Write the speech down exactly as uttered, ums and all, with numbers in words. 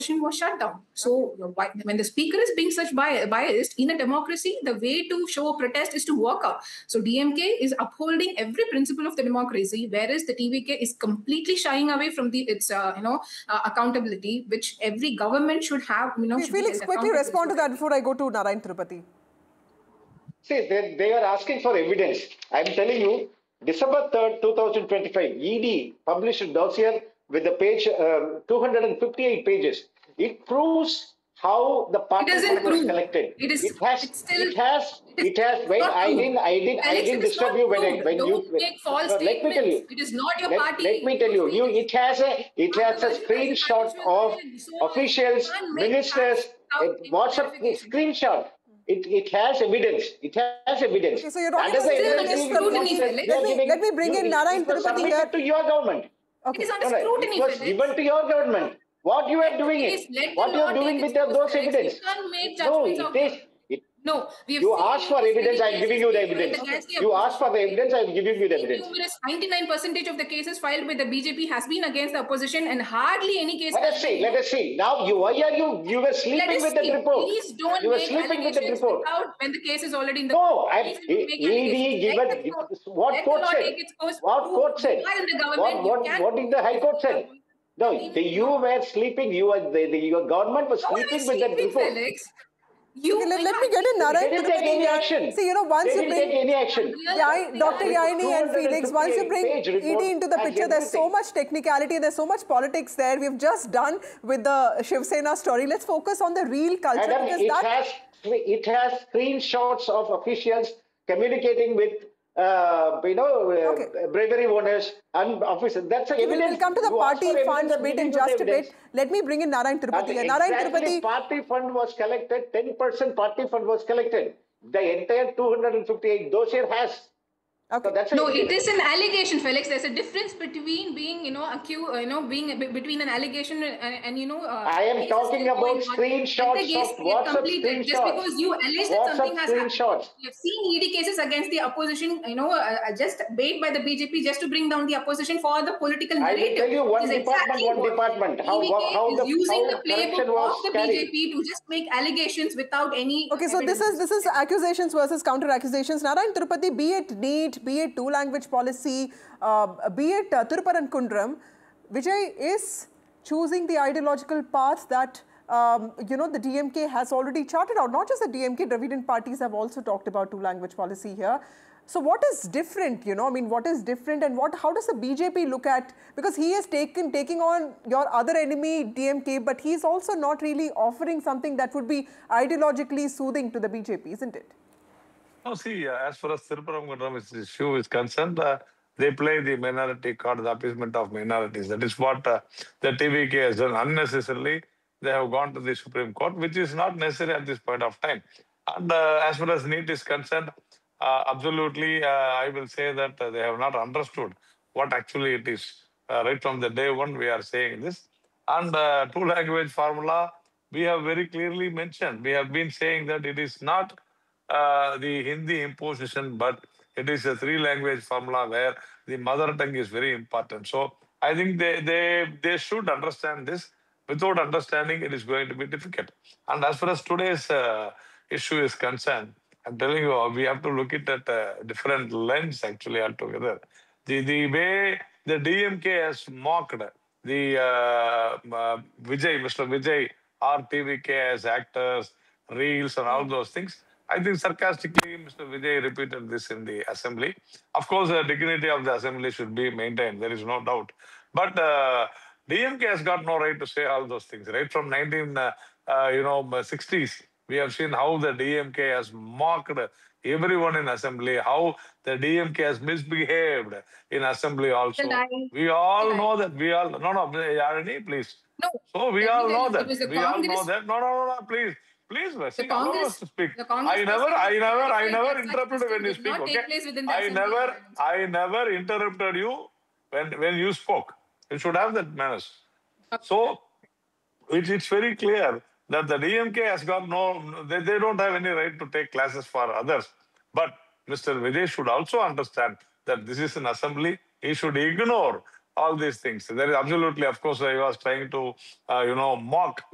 was shut down. So when the speaker is being such biased in a democracy, the way to show protest is to walk out. So D M K is upholding every principle of the democracy, whereas the T V K is completely shying away from the its uh, you know uh, accountability, which every government should have. You know, okay, Felix, quickly respond to that before I go to Narayan Tirupati. See, they, they are asking for evidence. I'm telling you, December third, two thousand twenty-five, E D published a dossier with the page uh, two hundred fifty-eight pages. It proves how the party fund was collected. It is. It has. Still, it has. It has. Wait, I didn't. I didn't. I didn't disturb you when I, when Don't you. make false no, let me tell you. It is not your let, party. Let me tell you. You. It has a. It has a screenshot of officials, ministers. WhatsApp screenshot. It, it has evidence. It has evidence. Okay, so you're not let, me, let me bring you, in Narayan Tirupati here. to your government. Okay. It is under scrutiny. It was given to your government. What you are doing is, what you are doing with those evidence. No, it is. It, no, we have you asked for evidence, I am giving you the evidence. You asked for the evidence, I am giving you the evidence. ninety-nine percent of the cases filed by the B J P has been against the opposition, and hardly any case. Let us see, let us see. Now, you why are you, you were sleeping with the report. Please don't you were make sleeping with the report. When the case is already in the No, I, E D given, what court said? What court said? What, what, what did the High Court said? No, the, you were sleeping, you were, the, the, your government was sleeping with that report. Felix. You okay, let, let me get in Narayan. They didn't take any action. See, you know, once they you didn't bring take any action. Yai, Doctor Yaini and Felix, once you bring E D into the picture, there's so much technicality, there's so much politics there. We've just done with the Shiv Sena story. Let's focus on the real culture. Madam, because it, that... has, it has screenshots of officials communicating with Uh, you know, uh, okay. bravery owners and officers. That's a okay, evidence. We'll come to the you party funds bit in just a bit. Let me bring in Narayan Tirupati. Exactly, Narayan Tirupati. Party fund was collected, ten percent party fund was collected. The entire two hundred fifty-eight dossier has. Okay. So that's no, it is an allegation, Felix. There's a difference between being, you know, accused, you know, being between an allegation and, and you know. Uh, I am talking about screenshots of WhatsApp screenshots. Just because you allege that WhatsApp something has screenshots. happened. We have seen E D cases against the opposition, you know, uh, just made by the B J P just to bring down the opposition for the political narrative. I will tell you one department, exactly one department. How, how the, using how the playbook was of the carried. B J P to just make allegations without any. Okay, so this is this is accusations versus counter accusations. Narayan Tirupati, be it NEET, be it two language policy, uh, be it uh, Thirupparankundram, Vijay is choosing the ideological path that um, you know the D M K has already charted out. Not just the D M K, Dravidian parties have also talked about two-language policy here. So what is different? You know, I mean, what is different, and what? How does the B J P look at? Because he has taken taking on your other enemy D M K, but he's also not really offering something that would be ideologically soothing to the B J P, isn't it? No, see, uh, as far as Thirupparankundram's issue is concerned, uh, they play the minority card, the appeasement of minorities. That is what uh, the T V K has done unnecessarily. They have gone to the Supreme Court, which is not necessary at this point of time. And uh, as far as NEET is concerned, uh, absolutely, uh, I will say that uh, they have not understood what actually it is. Uh, right from the day one, we are saying this. And uh, two-language formula, we have very clearly mentioned. We have been saying that it is not Uh, the Hindi imposition, but it is a three-language formula where the mother tongue is very important. So I think they, they, they should understand this. Without understanding, it is going to be difficult. And as far as today's uh, issue is concerned, I'm telling you, we have to look at it at a different lens actually altogether. The, the way the D M K has mocked the uh, uh, Vijay, Mister Vijay, or T V K as actors, reels and all those things, I think sarcastically, Mister Vijay repeated this in the assembly. Of course, the dignity of the assembly should be maintained. There is no doubt. But uh, D M K has got no right to say all those things. Right from nineteen, uh, uh, you know, sixties, we have seen how the D M K has mocked everyone in assembly, how the D M K has misbehaved in assembly also. We all know that. We all no no, Yarini, please. No. So we all know that. We all know Congress. that. No no no no, please. Please, see, the Congress, to speak. The Congress I never, I never, I never such interrupted when you speak. Not Okay, take place within the I never, I never interrupted you when when you spoke. You should have that manners. So it, it's very clear that the D M K has got no, they, they don't have any right to take classes for others. But Mister Vijay should also understand that this is an assembly. He should ignore all these things. There is absolutely, of course, I was trying to, uh, you know, mock